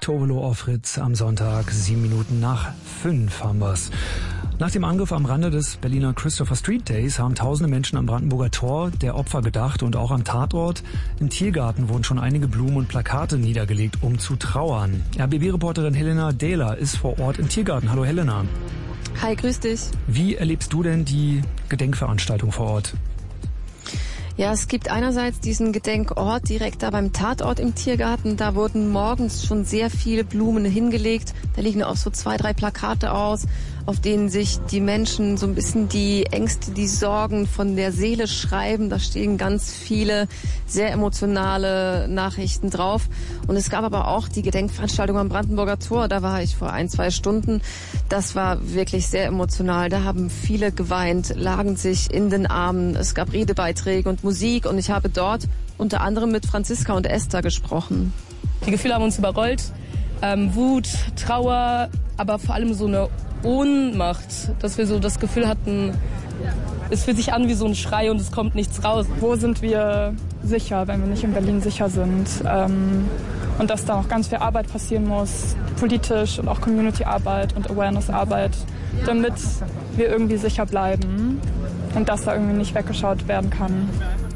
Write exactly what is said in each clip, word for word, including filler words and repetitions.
Tove Lo auf Fritz am Sonntag, sieben Minuten nach fünf haben wir's. Nach dem Angriff am Rande des Berliner Christopher Street Days haben tausende Menschen am Brandenburger Tor der Opfer gedacht und auch am Tatort im Tiergarten wurden schon einige Blumen und Plakate niedergelegt, um zu trauern. R B B-Reporterin Helena Dehler ist vor Ort im Tiergarten. Hallo Helena. Hi, grüß dich. Wie erlebst du denn die Gedenkveranstaltung vor Ort? Ja, es gibt einerseits diesen Gedenkort direkt da beim Tatort im Tiergarten. Da wurden morgens schon sehr viele Blumen hingelegt. Da liegen auch so zwei, drei Plakate aus, auf denen sich die Menschen so ein bisschen die Ängste, die Sorgen von der Seele schreiben. Da stehen ganz viele sehr emotionale Nachrichten drauf. Und es gab aber auch die Gedenkveranstaltung am Brandenburger Tor. Da war ich vor ein, zwei Stunden. Das war wirklich sehr emotional. Da haben viele geweint, lagen sich in den Armen. Es gab Redebeiträge und Musik. Und ich habe dort unter anderem mit Franziska und Esther gesprochen. Die Gefühle haben uns überrollt. Ähm, Wut, Trauer, aber vor allem so eine Ohnmacht, dass wir so das Gefühl hatten, es fühlt sich an wie so ein Schrei und es kommt nichts raus. Wo sind wir sicher, wenn wir nicht in Berlin sicher sind? Ähm, und dass da noch ganz viel Arbeit passieren muss, politisch und auch Community-Arbeit und Awareness-Arbeit, damit wir irgendwie sicher bleiben und dass da irgendwie nicht weggeschaut werden kann.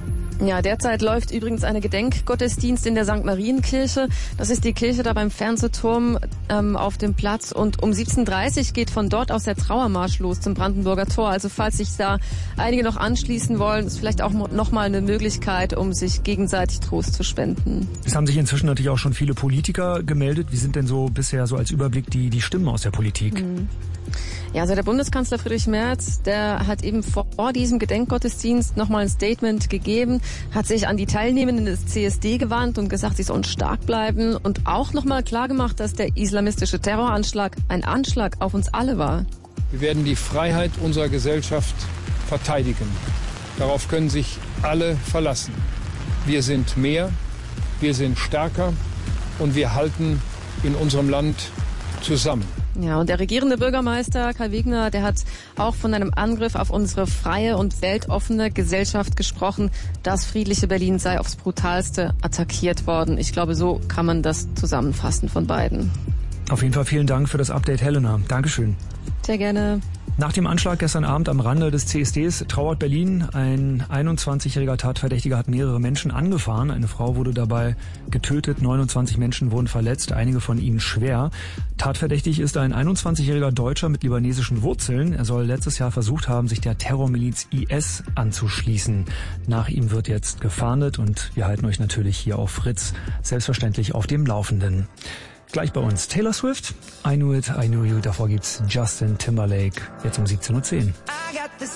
Ja, derzeit läuft übrigens eine Gedenkgottesdienst in der Sankt Marienkirche. Das ist die Kirche da beim Fernsehturm ähm, auf dem Platz. Und um siebzehn Uhr dreißig geht von dort aus der Trauermarsch los zum Brandenburger Tor. Also falls sich da einige noch anschließen wollen, ist vielleicht auch noch mal eine Möglichkeit, um sich gegenseitig Trost zu spenden. Es haben sich inzwischen natürlich auch schon viele Politiker gemeldet. Wie sind denn so bisher so als Überblick die, die Stimmen aus der Politik? Mhm. Ja, also der Bundeskanzler Friedrich Merz, der hat eben vor diesem Gedenkgottesdienst nochmal ein Statement gegeben, hat sich an die Teilnehmenden des C S D gewandt und gesagt, sie sollen stark bleiben und auch nochmal klargemacht, dass der islamistische Terroranschlag ein Anschlag auf uns alle war. Wir werden die Freiheit unserer Gesellschaft verteidigen. Darauf können sich alle verlassen. Wir sind mehr, wir sind stärker und wir halten in unserem Land zusammen. Ja, und der regierende Bürgermeister Kai Wegner, der hat auch von einem Angriff auf unsere freie und weltoffene Gesellschaft gesprochen. Das friedliche Berlin sei aufs Brutalste attackiert worden. Ich glaube, so kann man das zusammenfassen von beiden. Auf jeden Fall vielen Dank für das Update, Helena. Dankeschön. Sehr gerne. Nach dem Anschlag gestern Abend am Rande des C S Ds trauert Berlin. Ein einundzwanzigjähriger Tatverdächtiger hat mehrere Menschen angefahren. Eine Frau wurde dabei getötet, neunundzwanzig Menschen wurden verletzt, einige von ihnen schwer. Tatverdächtig ist ein einundzwanzigjähriger Deutscher mit libanesischen Wurzeln. Er soll letztes Jahr versucht haben, sich der Terrormiliz I S anzuschließen. Nach ihm wird jetzt gefahndet und wir halten euch natürlich hier auf Fritz selbstverständlich auf dem Laufenden. Gleich bei uns Taylor Swift, I Knew It, I Knew You. Davor gibt's Justin Timberlake, jetzt um siebzehn Uhr zehn.